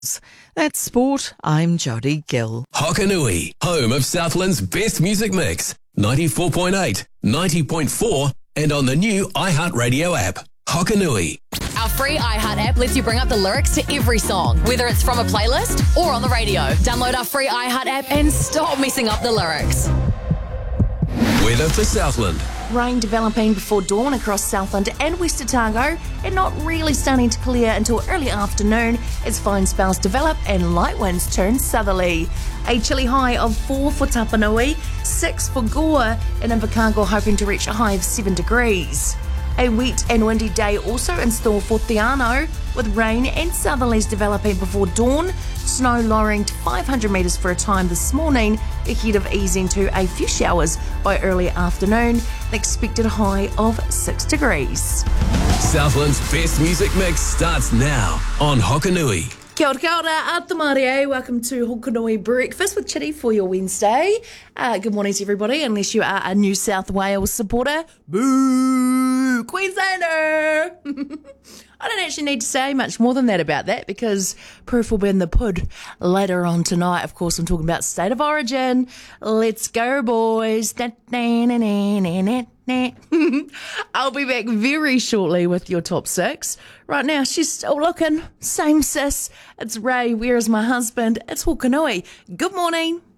That's sport. I'm Jodie Gill. Hokanui, home of Southland's best music mix. 94.8, 90.4 and on the new iHeartRadio app. Hokanui. Our free iHeart app lets you bring up the lyrics to every song, whether it's from a playlist or on the radio. Download our free iHeart app and stop messing up the lyrics. Weather for Southland. Rain developing before dawn across Southland and West Otago, and not really starting to clear until early afternoon as fine spells develop and light winds turn southerly. A chilly high of 4 for Tapanui, 6 for Gore, and Invercargill hoping to reach a high of 7 degrees. A wet and windy day also in store for Te Anau, with rain and southerlies developing before dawn, snow lowering to 500 metres for a time this morning, ahead of easing to a few showers by early afternoon, an expected high of 6 degrees. Southland's best music mix starts now on Hokanui. Kia ora, ata Mārie, welcome to Hokanui Breakfast with Chitty for your Wednesday. Good morning to everybody, unless you are a New South Wales supporter. Boo! Queenslander! I don't actually need to say much more than that about that because proof will be in the pud later on tonight. Of course, I'm talking about State of Origin. Let's go, boys. I'll be back very shortly with your top 6. Right now, she's still looking. Same sis. It's Ray. Where is my husband? It's Hokanui. Good morning.